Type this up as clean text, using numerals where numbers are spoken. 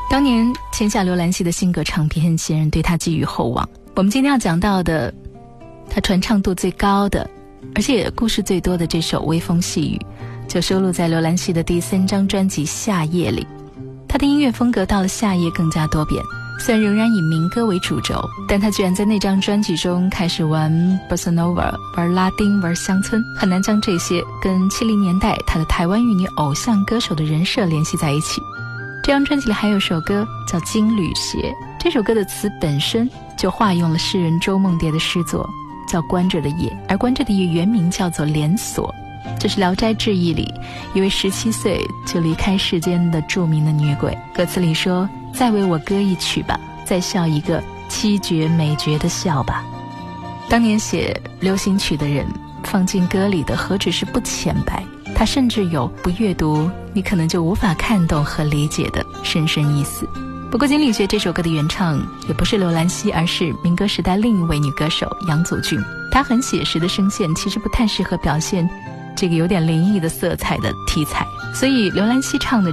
当年签下刘兰希的新歌唱片，显然对她寄予厚望。我们今天要讲到的，她传唱度最高的，而且也故事最多的这首《微风细雨》，就收录在刘兰希的第3张专辑《夏夜》里。她的音乐风格到了夏夜更加多变，虽然仍然以民歌为主轴，但她居然在那张专辑中开始玩 Bossa Nova， 玩拉丁，玩乡村，很难将这些跟70年代她的台湾玉女偶像歌手的人设联系在一起。这张专辑里还有首歌叫《金缕鞋》，这首歌的词本身就化用了诗人周梦蝶的诗作，叫《关着的夜》，而《关着的夜》原名叫做《连锁》，这是《聊斋志异》里一位17岁就离开世间的著名的女鬼。歌词里说：再为我歌一曲吧，再笑一个凄绝美绝的笑吧。当年写流行曲的人放进歌里的何止是不浅白，他甚至有不阅读你可能就无法看懂和理解的深深意思。不过《金缕鞋》这首歌的原唱也不是刘兰希，而是民歌时代另一位女歌手杨祖峻。她很写实的声线其实不太适合表现这个有点灵异的色彩的题材，所以刘兰希唱的